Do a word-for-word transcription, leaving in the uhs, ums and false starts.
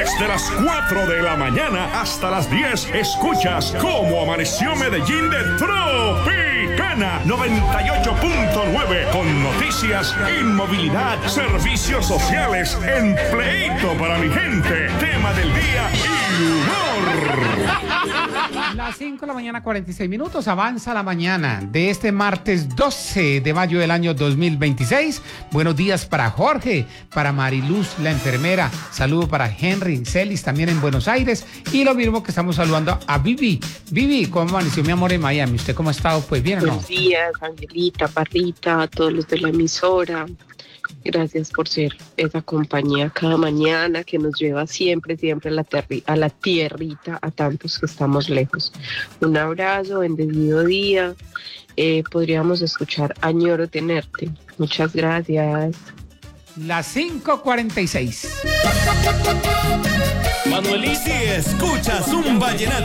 Desde las cuatro de la mañana hasta las diez, escuchas cómo amaneció Medellín de Tropicana noventa y ocho punto nueve, con noticias, inmovilidad, servicios sociales, empleito para mi gente, tema del día y humor. Las cinco de la mañana, cuarenta y seis minutos, avanza la mañana de este martes doce de mayo del año dos mil veintiséis. Buenos días para Jorge, para Mariluz, la enfermera. Saludo para Henry, Celis, también en Buenos Aires. Y lo mismo que estamos saludando a Vivi. Vivi, ¿cómo amaneció mi amor en Miami? ¿Usted cómo ha estado? Pues bien, ¿o no? Buenos días, Angelita, Parrita, a todos los de la emisora. Gracias por ser esa compañía cada mañana que nos lleva siempre, siempre a la, terri- a la tierrita, a tantos que estamos lejos. Un abrazo, bendecido día. Eh, podríamos escuchar Añoro Tenerte. Muchas gracias. Las cinco cuarenta y seis. Manuelita, si escuchas un vallenato